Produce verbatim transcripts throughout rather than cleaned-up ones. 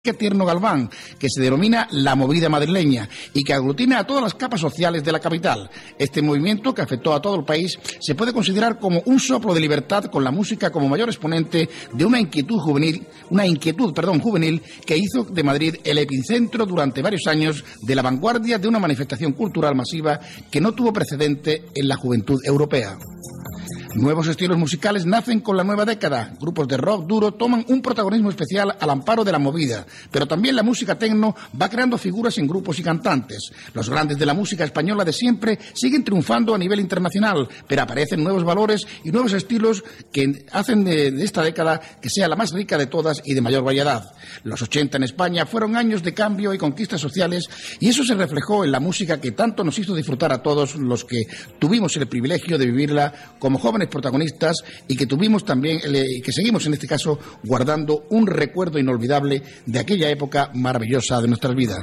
Tierno Galván, que se denomina la movida madrileña y que aglutina a todas las capas sociales de la capital. Este movimiento, que afectó a todo el país, se puede considerar como un soplo de libertad, con la música como mayor exponente de una inquietud juvenil, una inquietud, perdón, juvenil que hizo de Madrid el epicentro durante varios años de la vanguardia de una manifestación cultural masiva que no tuvo precedente en la juventud europea. Nuevos estilos musicales nacen con la nueva década. Grupos de rock duro toman un protagonismo especial al amparo de la movida, pero también la música techno va creando figuras en grupos y cantantes. Los grandes de la música española de siempre siguen triunfando a nivel internacional, pero aparecen nuevos valores y nuevos estilos que hacen de, de esta década que sea la más rica de todas y de mayor variedad. Los ochenta en España fueron años de cambio y conquistas sociales, y eso se reflejó en la música que tanto nos hizo disfrutar a todos los que tuvimos el privilegio de vivirla como jóvenes protagonistas, y que tuvimos también, y que seguimos en este caso guardando un recuerdo inolvidable de aquella época maravillosa de nuestras vidas.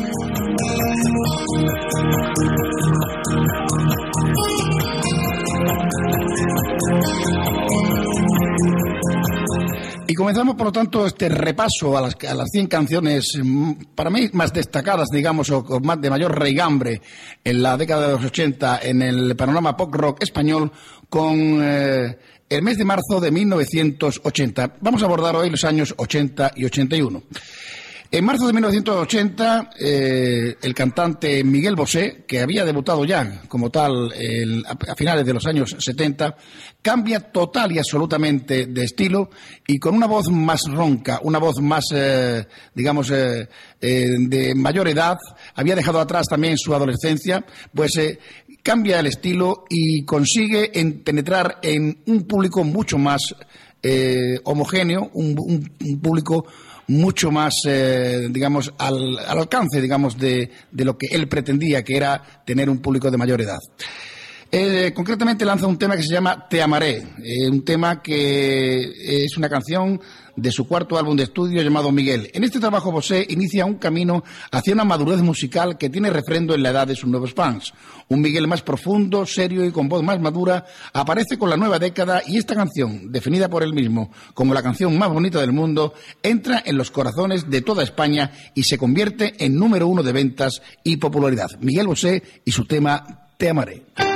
Y comenzamos, por lo tanto, este repaso a las, a las cien canciones, para mí, más destacadas, digamos, o con más de mayor raigambre en la década de los ochenta en el panorama pop rock español, con eh, el mes de marzo de mil novecientos ochenta. Vamos a abordar hoy los años ochenta y ochenta y uno. En marzo de mil novecientos ochenta, eh, el cantante Miguel Bosé, que había debutado ya como tal el, a finales de los años setenta, cambia total y absolutamente de estilo, y con una voz más ronca, una voz más, eh, digamos, eh, eh, de mayor edad. Había dejado atrás también su adolescencia, pues eh, cambia el estilo y consigue en penetrar en un público mucho más eh, homogéneo, un, un, un público mucho más, eh, digamos, al, al alcance, digamos, de, de lo que él pretendía, que era tener un público de mayor edad. Eh, concretamente lanza un tema que se llama Te amaré, eh, un tema que es una canción de su cuarto álbum de estudio llamado Miguel. En este trabajo Bosé inicia un camino hacia una madurez musical que tiene refrendo en la edad de sus nuevos fans. Un Miguel más profundo, serio y con voz más madura aparece con la nueva década, y esta canción, definida por él mismo como la canción más bonita del mundo, entra en los corazones de toda España y se convierte en número uno de ventas y popularidad. Miguel Bosé y su tema Te amaré.